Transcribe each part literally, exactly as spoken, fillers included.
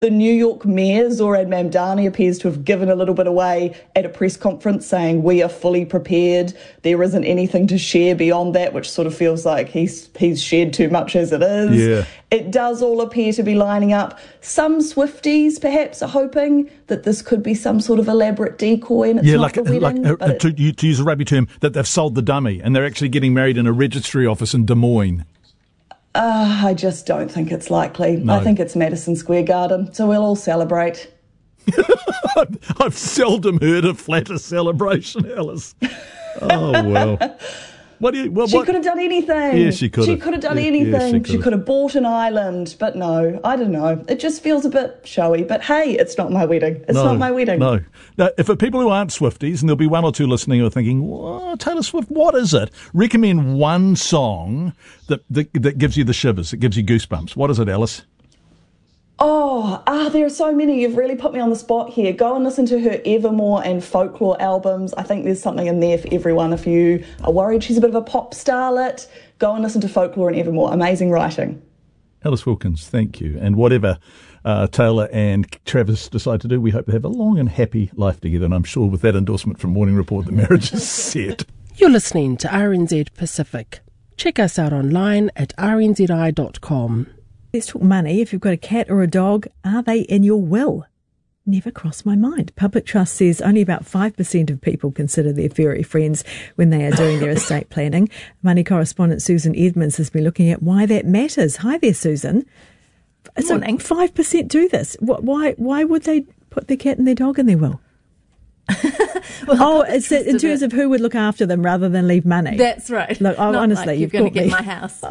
The New York mayor, Zoran Mamdani, appears to have given a little bit away at a press conference saying we are fully prepared. There isn't anything to share beyond that, which sort of feels like he's he's shared too much as it is. Yeah. It does all appear to be lining up. Some Swifties perhaps are hoping that this could be some sort of elaborate decoy and it's yeah, not like, the wedding. like uh, but to, it, to use a rugby term, that they've sold the dummy and they're actually getting married in a registry office in Des Moines. Uh, I just don't think it's likely. No. I think it's Madison Square Garden, so we'll all celebrate. I've seldom heard a flatter celebration, Alice. Oh, well. What do you, well, she what? could have done anything. Yeah, she could She have. could have done Yeah, anything. yeah, she could she have. could have bought an island, but no, I don't know. It just feels a bit showy. But hey, it's not my wedding. It's No, not my wedding. No. Now, if for people who aren't Swifties, and there'll be one or two listening who are thinking, "What, Taylor Swift, what is it?" Recommend one song that, that that gives you the shivers, that gives you goosebumps. What is it, Alice? Oh, ah, there are so many. You've really put me on the spot here. Go and listen to her Evermore and Folklore albums. I think there's something in there for everyone. If you are worried she's a bit of a pop starlet, go and listen to Folklore and Evermore. Amazing writing. Alice Wilkins, thank you. And whatever uh, Taylor and Travis decide to do, we hope they have a long and happy life together. And I'm sure with that endorsement from Morning Report, the marriage is set. You're listening to R N Z Pacific. Check us out online at r n z i dot com. Let's talk money. If you've got a cat or a dog, are they in your will? Never crossed my mind. Public Trust says only about five percent of people consider their furry friends when they are doing their estate planning. Money correspondent Susan Edmonds has been looking at why that matters. Hi there, Susan. So Morning. five percent do this. Why, why would they put their cat and their dog in their will? Well, oh, it's in terms of who would look after them rather than leave money. That's right. Look, oh, Not honestly, like you've you're going got to get me. my house.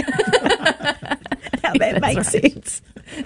How that makes right. sense.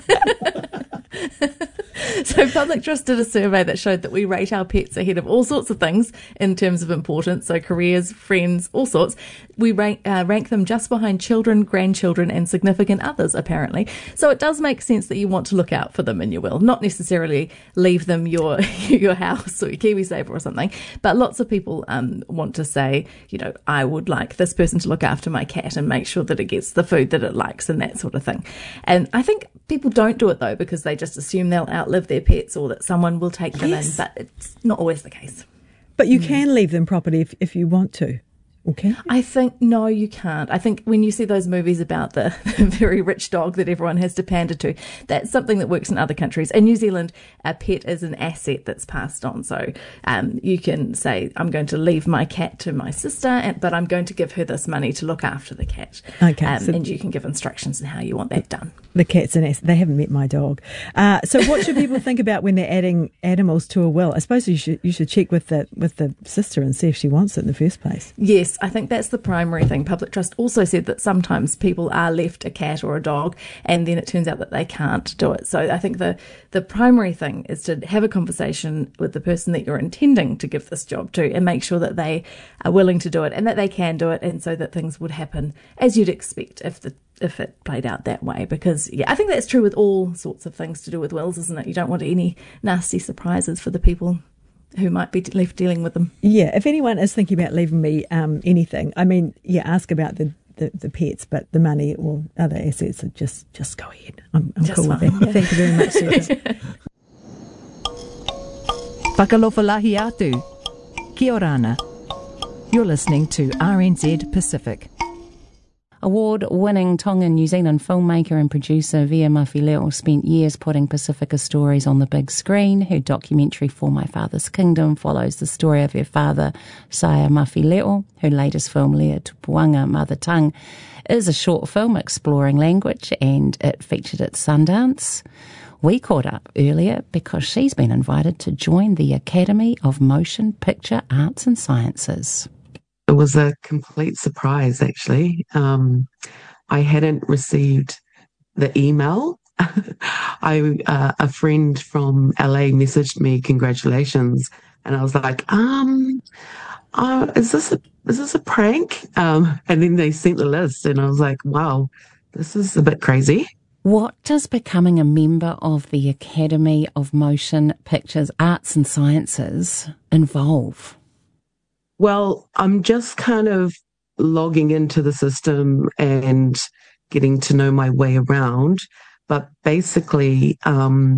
So Public Trust did a survey that showed that we rate our pets ahead of all sorts of things in terms of importance, so careers, friends, all sorts. We rank, uh, rank them just behind children, grandchildren and significant others, apparently. So it does make sense that you want to look out for them in your will, not necessarily leave them your your house or your KiwiSaver or something, but lots of people um, want to say, you know, I would like this person to look after my cat and make sure that it gets the food that it likes and that sort of thing. And I think people don't do it though because they just assume they'll outlive their pets or that someone will take them Yes. in, but it's not always the case. But you can leave them property if, if you want to. Okay. I think, no, you can't. I think when you see those movies about the, the very rich dog that everyone has to pander to, that's something that works in other countries. In New Zealand, a pet is an asset that's passed on. So um, you can say, I'm going to leave my cat to my sister, and, but I'm going to give her this money to look after the cat. Okay, Um, so- and you can give instructions on how you want that done. The cat's an ass. They haven't met my dog. Uh, so what should people think about when they're adding animals to a will? I suppose you should you should check with the with the sister and see if she wants it in the first place. Yes, I think that's the primary thing. Public Trust also said that sometimes people are left a cat or a dog and then it turns out that they can't do it. So I think the, the primary thing is to have a conversation with the person that you're intending to give this job to and make sure that they are willing to do it and that they can do it, and so that things would happen as you'd expect if the if it played out that way. Because, yeah, I think that's true with all sorts of things to do with wills, isn't it? You don't want any nasty surprises for the people who might be left dealing with them. Yeah, if anyone is thinking about leaving me um, anything, I mean, yeah, ask about the, the, the pets, but the money or other assets, just just go ahead. I'm, I'm Just cool with fine, that. yeah. Thank you very much, Susan. Whakalofalahi atu. Kia ora ana. You're listening to R N Z Pacific. Award-winning Tongan New Zealand filmmaker and producer Via Mafileo spent years putting Pacifica stories on the big screen. Her documentary For My Father's Kingdom follows the story of her father, Saya Mafileo. Her latest film, Lea Tupuanga, Mother Tongue, is a short film exploring language, and it featured at Sundance. We caught up earlier because she's been invited to join the Academy of Motion Picture Arts and Sciences. It was a complete surprise, actually. Um, I hadn't received the email. I uh, a friend from L A messaged me, congratulations, and I was like, um, uh, is this a is this a prank? Um, and then they sent the list, and I was like, wow, this is a bit crazy. What does becoming a member of the Academy of Motion Pictures Arts and Sciences involve? Well, I'm just kind of logging into the system and getting to know my way around. But basically, um,